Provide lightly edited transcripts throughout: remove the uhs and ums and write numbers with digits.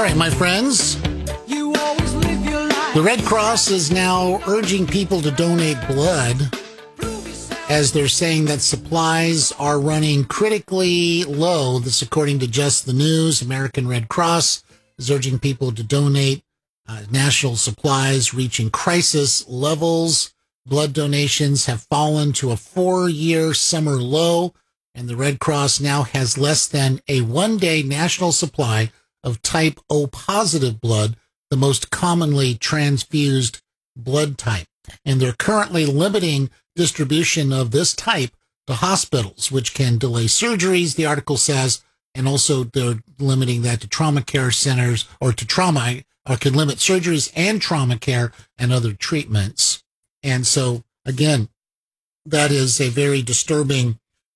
right, my friends. The Red Cross is now urging people to donate blood, as they're saying that supplies are running critically low. This according to Just the News. American Red Cross is urging people to donate national supplies reaching crisis levels. Blood donations have fallen to a 4-year summer low, and the Red Cross now has less than a one-day national supply of type O positive blood, the most commonly transfused blood type. And they're currently limiting distribution of this type to hospitals, which can delay surgeries, the article says, and also they're limiting that to trauma care centers or to trauma, or can limit surgeries and trauma care and other treatments. And so, again, that is a very disturbing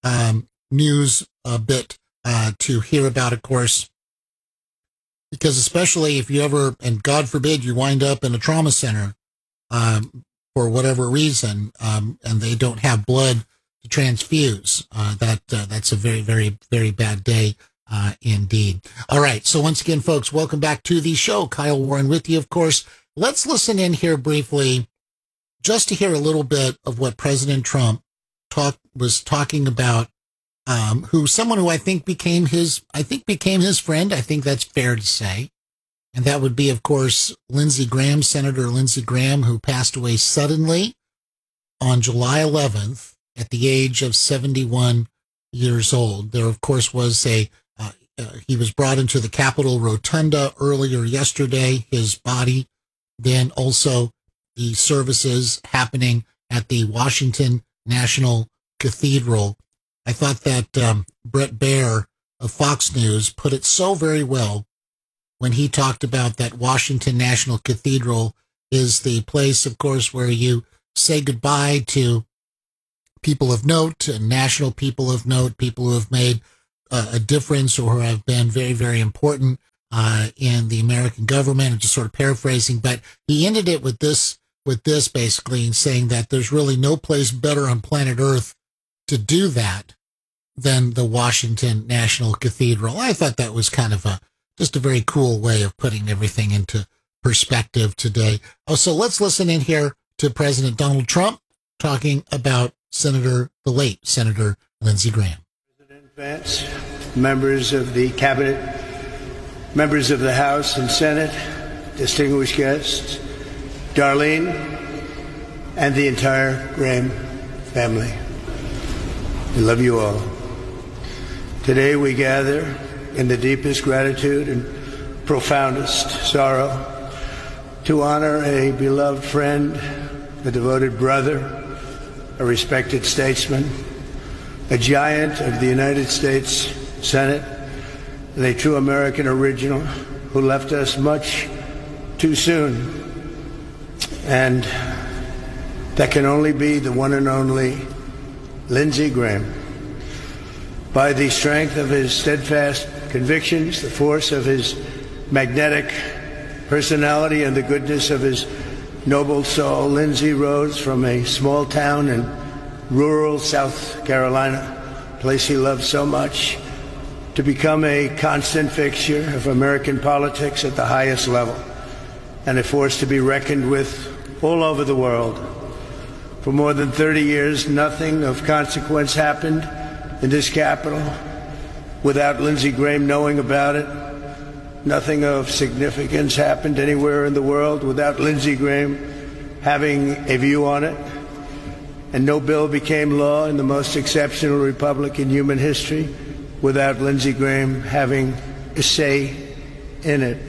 news bit to hear about, of course, because especially if you ever, and God forbid, you wind up in a trauma center for whatever reason, and they don't have blood to transfuse, that's a very, very, very bad day indeed. All right, so once again, folks, welcome back to the show. Kyle Warren with you, of course. Let's listen in here briefly just to hear a little bit of what President Trump was talking about, someone who I think became his friend. I think that's fair to say. And that would be, of course, Lindsey Graham, Senator Lindsey Graham, who passed away suddenly on July 11th at the age of 71 years old. There, of course, was he was brought into the Capitol Rotunda earlier yesterday, his body, then also the services happening at the Washington National Cathedral. I thought that Bret Baier of Fox News put it so very well when he talked about that Washington National Cathedral is the place, of course, where you say goodbye to people of note, and national people of note, people who have made a difference or who have been very, very important in the American government. I'm just sort of paraphrasing, but he ended it with this basically, in saying that there's really no place better on planet Earth to do that than the Washington National Cathedral. I thought that was kind of just a very cool way of putting everything into perspective today. Oh, so let's listen in here to President Donald Trump talking about the late Senator Lindsey Graham. President Vance, members of the Cabinet, members of the House and Senate, distinguished guests, Darlene, and the entire Graham family. We love you all. Today we gather in the deepest gratitude and profoundest sorrow to honor a beloved friend, a devoted brother, a respected statesman, a giant of the United States Senate, and a true American original who left us much too soon. And that can only be the one and only Lindsey Graham. By the strength of his steadfast convictions, the force of his magnetic personality, and the goodness of his noble soul, Lindsey rose from a small town in rural South Carolina, a place he loved so much, to become a constant fixture of American politics at the highest level, and a force to be reckoned with all over the world. For more than 30 years, nothing of consequence happened in this Capitol without Lindsey Graham knowing about it. Nothing of significance happened anywhere in the world without Lindsey Graham having a view on it. And no bill became law in the most exceptional republic in human history without Lindsey Graham having a say in it.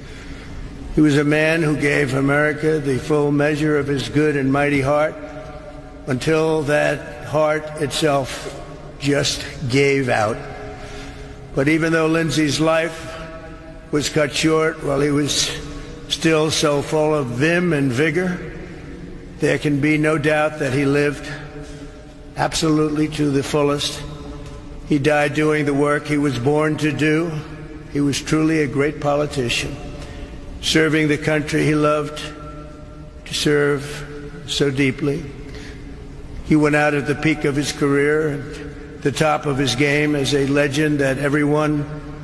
He was a man who gave America the full measure of his good and mighty heart until that heart itself just gave out. But even though Lindsey's life was cut short while he was still so full of vim and vigor, there can be no doubt that he lived absolutely to the fullest. He died doing the work he was born to do. He was truly a great politician, serving the country he loved to serve so deeply. He went out at the peak of his career, at the top of his game, as a legend that everyone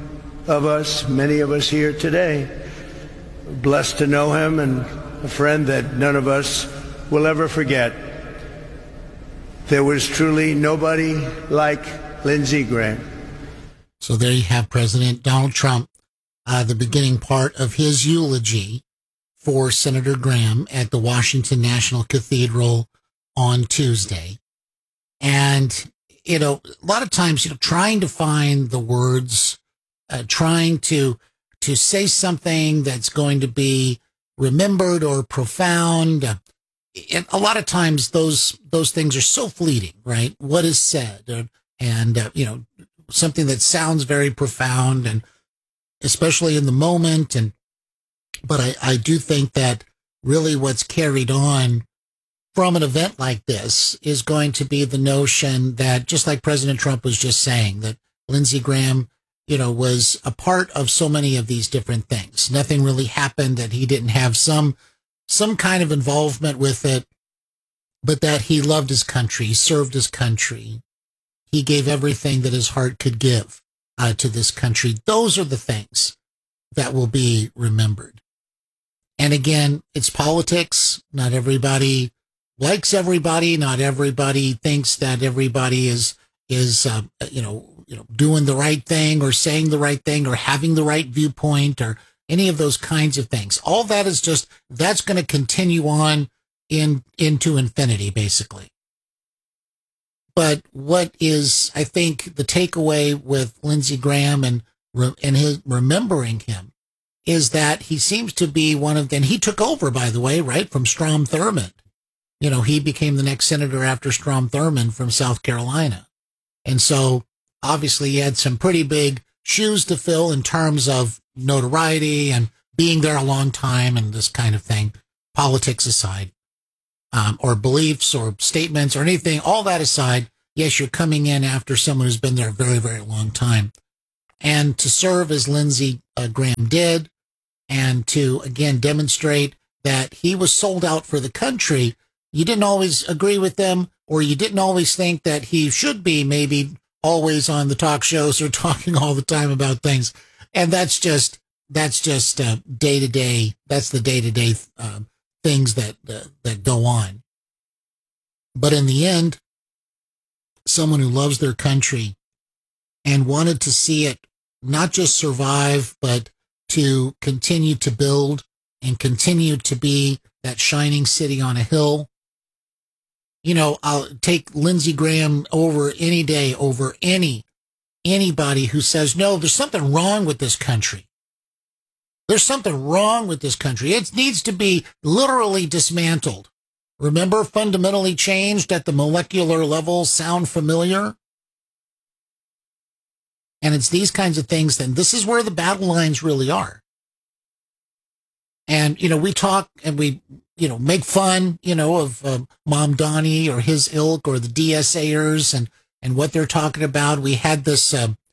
of us, many of us here today. Blessed to know him, and a friend that none of us will ever forget. There was truly nobody like Lindsey Graham. So there you have President Donald Trump, the beginning part of his eulogy for Senator Graham at the Washington National Cathedral on Tuesday. And, a lot of times, trying to find the words, trying to say something that's going to be remembered or profound. A lot of times those things are so fleeting, right? What is said and something that sounds very profound, and especially in the moment. But I do think that really what's carried on from an event like this is going to be the notion that, just like President Trump was just saying, that Lindsey Graham, was a part of so many of these different things. Nothing really happened that he didn't have some kind of involvement with it, but that he loved his country, he served his country. He gave everything that his heart could give to this country. Those are the things that will be remembered. And again, it's politics. Not everybody likes everybody. Not everybody thinks that everybody is doing the right thing or saying the right thing or having the right viewpoint or any of those kinds of things. All that is that's going to continue on into infinity, basically. But what is, I think, the takeaway with Lindsey Graham and his remembering him is that he seems to be one of, and he took over, by the way, right, from Strom Thurmond. He became the next senator after Strom Thurmond from South Carolina. And so, obviously, he had some pretty big shoes to fill in terms of notoriety and being there a long time and this kind of thing, politics aside. Or beliefs or statements or anything, all that aside, yes, you're coming in after someone who's been there a very, very long time. And to serve as Lindsey Graham did, and to, again, demonstrate that he was sold out for the country. You didn't always agree with them, or you didn't always think that he should be maybe always on the talk shows or talking all the time about things. And that's just day-to-day, that's the day-to-day things that go on. But in the end, someone who loves their country and wanted to see it not just survive, but to continue to build and continue to be that shining city on a hill. I'll take Lindsey Graham over any day, over anybody who says, no, there's something wrong with this country. There's something wrong with this country. It needs to be literally dismantled. Remember, fundamentally changed at the molecular level. Sound familiar? And it's these kinds of things. Then this is where the battle lines really are. And, we talk and we, make fun, of Mom Donnie or his ilk or the DSAers and what they're talking about. We had this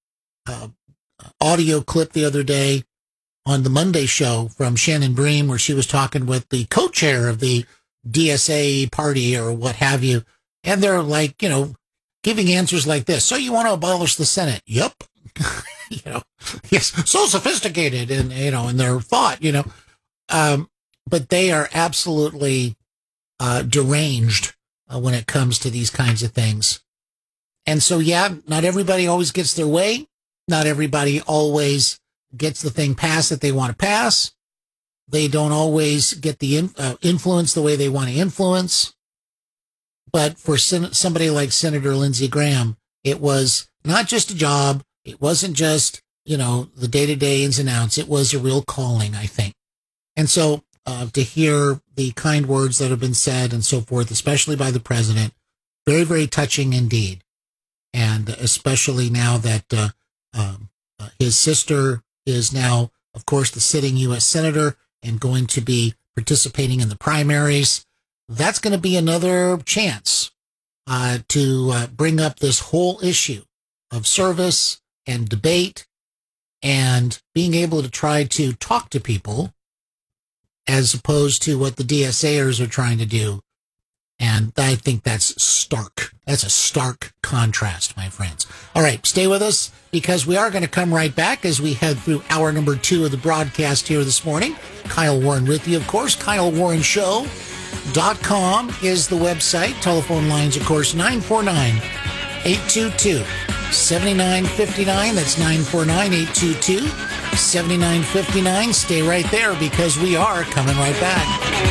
audio clip the other day on the Monday show from Shannon Bream, where she was talking with the co-chair of the DSA party or what have you. And they're like, giving answers like this. So you want to abolish the Senate? Yep. Yes, so sophisticated in their thought, but they are absolutely deranged when it comes to these kinds of things. And so, yeah, not everybody always gets their way. Not everybody always gets the thing passed that they want to pass. They don't always get the influence the way they want to influence. But for somebody like Senator Lindsey Graham, it was not just a job. It wasn't just, the day-to-day ins and outs. It was a real calling, I think. And so to hear the kind words that have been said and so forth, especially by the president, very, very touching indeed. And especially now that his sister is now, of course, the sitting U.S. Senator and going to be participating in the primaries. That's going to be another chance to bring up this whole issue of service and debate and being able to try to talk to people as opposed to what the DSAers are trying to do, And I think that's stark. That's a stark contrast, my friends. All right, stay with us because we are going to come right back as we head through hour number 2 of the broadcast here this morning. Kyle Warren with you, of course. KyleWarrenShow.com is the website. Telephone lines, of course, 949-822-7959. That's 949-822-7959. Stay right there because we are coming right back.